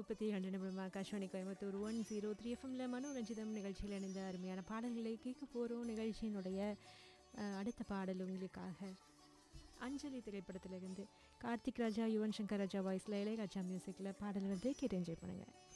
10:32 ஆகாஷ்வாணி கோயம்புத்தூர் 103 எஃப்எம்ல மனோரஞ்சிதம் நிகழ்ச்சியில் இணைந்த அருமையான பாடல்களை கேட்க போகிறோம். நிகழ்ச்சியினுடைய அடுத்த பாடல் உங்களுக்காக அஞ்சலி திரைப்படத்திலிருந்து கார்த்திக் ராஜா, யுவன் சங்கர் ராஜா வாய்ஸில், இளையராஜா மியூசிக்கில் பாடல் வந்து கேட்டு என்ஜாய் பண்ணுங்கள்.